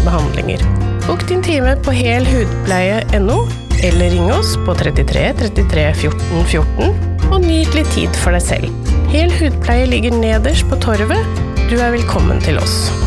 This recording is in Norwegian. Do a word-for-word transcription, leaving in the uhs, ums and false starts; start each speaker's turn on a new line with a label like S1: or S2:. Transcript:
S1: behandlinger. Bok din time på helhudpleie punktum no, eller ring oss på trettitre trettitre fjorten fjorten og nyt litt tid for deg selv. Hel hudpleie ligger nederst på torvet. Du er velkommen til oss.